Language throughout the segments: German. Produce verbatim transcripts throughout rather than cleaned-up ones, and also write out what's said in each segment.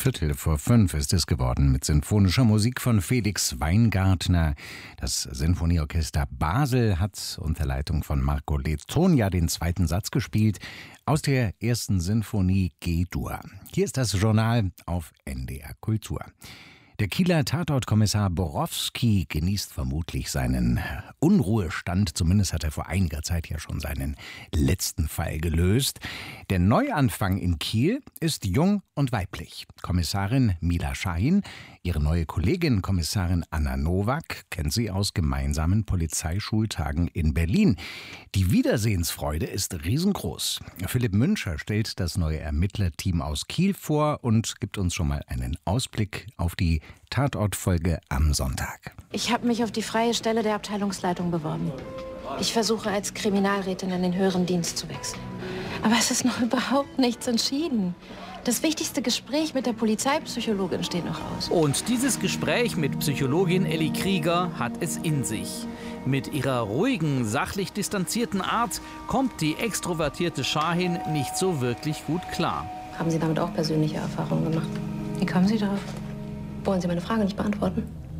Viertel vor fünf ist es geworden mit sinfonischer Musik von Felix Weingartner. Das Sinfonieorchester Basel hat unter Leitung von Marco Lettonia den zweiten Satz gespielt aus der ersten Sinfonie G-Dur. Hier ist das Journal auf N D R Kultur. Der Kieler Tatortkommissar Borowski genießt vermutlich seinen Unruhestand. Zumindest hat er vor einiger Zeit ja schon seinen letzten Fall gelöst. Der Neuanfang in Kiel ist jung und weiblich. Kommissarin Mila Schahin, ihre neue Kollegin Kommissarin Anna Nowak, kennt sie aus gemeinsamen Polizeischultagen in Berlin. Die Wiedersehensfreude ist riesengroß. Philipp Müncher stellt das neue Ermittlerteam aus Kiel vor und gibt uns schon mal einen Ausblick auf die Tatortfolge am Sonntag. Ich habe mich auf die freie Stelle der Abteilungsleitung beworben. Ich versuche als Kriminalrätin in den höheren Dienst zu wechseln. Aber es ist noch überhaupt nichts entschieden. Das wichtigste Gespräch mit der Polizeipsychologin steht noch aus. Und dieses Gespräch mit Psychologin Elli Krieger hat es in sich. Mit ihrer ruhigen, sachlich distanzierten Art kommt die extrovertierte Schahin nicht so wirklich gut klar. Haben Sie damit auch persönliche Erfahrungen gemacht? Wie kommen Sie darauf? Wollen Sie meine Frage nicht beantworten?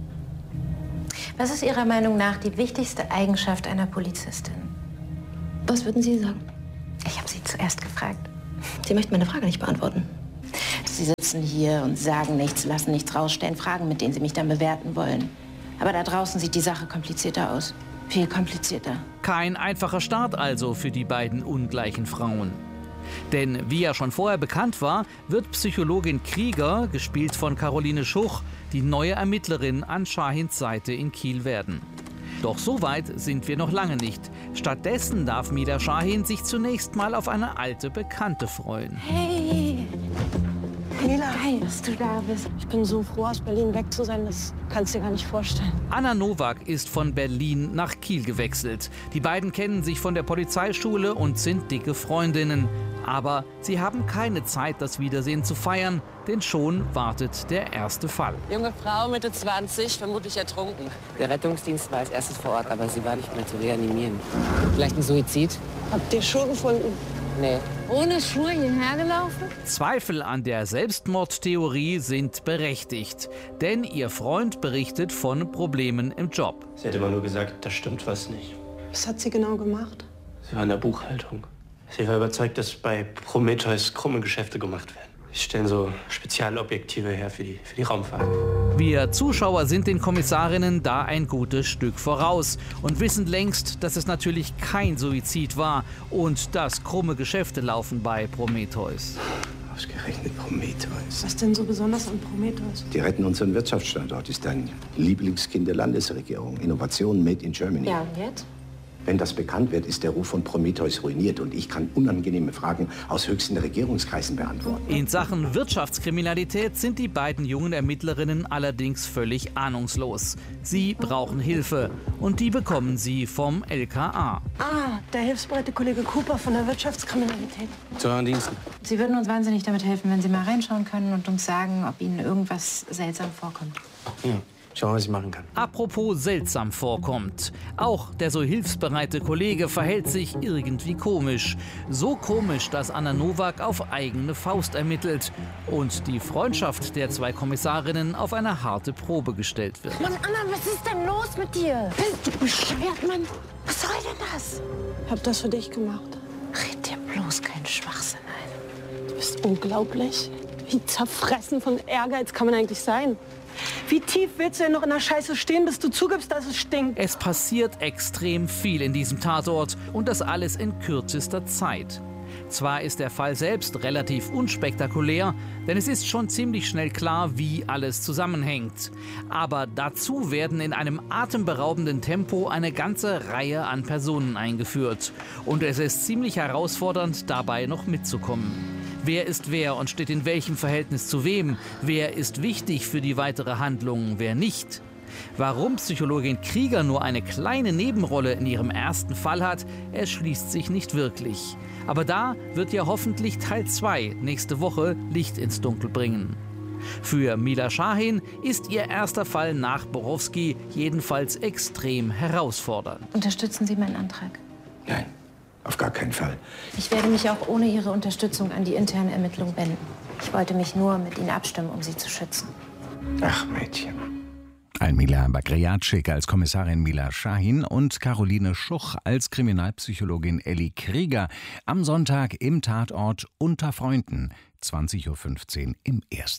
Was ist Ihrer Meinung nach die wichtigste Eigenschaft einer Polizistin? Was würden Sie sagen? Ich habe Sie zuerst gefragt. Sie möchten meine Frage nicht beantworten. Sie sitzen hier und sagen nichts, lassen nichts raus, stellen Fragen, mit denen Sie mich dann bewerten wollen. Aber da draußen sieht die Sache komplizierter aus. Viel komplizierter. Kein einfacher Start also für die beiden ungleichen Frauen. Denn wie ja schon vorher bekannt war, wird Psychologin Krieger, gespielt von Caroline Schuch, die neue Ermittlerin an Schahins Seite in Kiel werden. Doch so weit sind wir noch lange nicht. Stattdessen darf Mila Schahin sich zunächst mal auf eine alte Bekannte freuen. Hey! Mila, Geil, dass du da bist. ich bin so froh, aus Berlin weg zu sein, das kannst du dir gar nicht vorstellen. Anna Nowak ist von Berlin nach Kiel gewechselt. Die beiden kennen sich von der Polizeischule und sind dicke Freundinnen. Aber sie haben keine Zeit, das Wiedersehen zu feiern, denn schon wartet der erste Fall. Junge Frau, Mitte zwanzig, vermutlich ertrunken. Der Rettungsdienst war als erstes vor Ort, aber sie war nicht mehr zu reanimieren. Vielleicht ein Suizid? Habt ihr Schuhe gefunden? Nee. Ohne Schuhe hierher gelaufen? Zweifel an der Selbstmordtheorie sind berechtigt. Denn ihr Freund berichtet von Problemen im Job. Sie hätte immer nur gesagt, da stimmt was nicht. Was hat sie genau gemacht? Sie war in der Buchhaltung. Sie war überzeugt, dass bei Prometheus krumme Geschäfte gemacht werden. Sie stellen so Spezialobjektive her für die, für die Raumfahrt. Wir Zuschauer sind den Kommissarinnen da ein gutes Stück voraus und wissen längst, dass es natürlich kein Suizid war und dass krumme Geschäfte laufen bei Prometheus. Ausgerechnet Prometheus. Was denn so besonders an Prometheus? Die retten unseren Wirtschaftsstandort. Ist ein Lieblingskind der Landesregierung. Innovation made in Germany. Ja, und jetzt? Wenn das bekannt wird, ist der Ruf von Prometheus ruiniert und ich kann unangenehme Fragen aus höchsten Regierungskreisen beantworten. In Sachen Wirtschaftskriminalität sind die beiden jungen Ermittlerinnen allerdings völlig ahnungslos. Sie brauchen Hilfe und die bekommen sie vom L K A. Ah, der hilfsbereite Kollege Cooper von der Wirtschaftskriminalität. Zu euren Diensten. Sie würden uns wahnsinnig damit helfen, wenn Sie mal reinschauen können und uns sagen, ob Ihnen irgendwas seltsam vorkommt. Ja, schauen wir, was ich machen kann. Apropos seltsam vorkommt. Auch der so hilfsbereite Kollege verhält sich irgendwie komisch. So komisch, dass Anna Nowak auf eigene Faust ermittelt und die Freundschaft der zwei Kommissarinnen auf eine harte Probe gestellt wird. Mann, Anna, was ist denn los mit dir? Bist du bescheuert, Mann? Was soll denn das? Ich hab das für dich gemacht. Red dir bloß keinen Schwachsinn ein. Du bist unglaublich. Wie zerfressen von Ehrgeiz kann man eigentlich sein? Wie tief willst du denn noch in der Scheiße stehen, bis du zugibst, dass es stinkt? Es passiert extrem viel in diesem Tatort und das alles in kürzester Zeit. Zwar ist der Fall selbst relativ unspektakulär, denn es ist schon ziemlich schnell klar, wie alles zusammenhängt. Aber dazu werden in einem atemberaubenden Tempo eine ganze Reihe an Personen eingeführt. Und es ist ziemlich herausfordernd, dabei noch mitzukommen. Wer ist wer und steht in welchem Verhältnis zu wem? Wer ist wichtig für die weitere Handlung, wer nicht? Warum Psychologin Krieger nur eine kleine Nebenrolle in ihrem ersten Fall hat, erschließt sich nicht wirklich. Aber da wird ja hoffentlich Teil zwei nächste Woche Licht ins Dunkel bringen. Für Mila Schahin ist ihr erster Fall nach Borowski jedenfalls extrem herausfordernd. Unterstützen Sie meinen Antrag? Nein, auf gar keinen Fall. Ich werde mich auch ohne Ihre Unterstützung an die internen Ermittlungen wenden. Ich wollte mich nur mit Ihnen abstimmen, um Sie zu schützen. Ach, Mädchen. Almila Bagriatschik als Kommissarin Mila Shahin und Caroline Schuch als Kriminalpsychologin Elli Krieger. Am Sonntag im Tatort Unter Freunden, zwanzig Uhr fünfzehn im Ersten.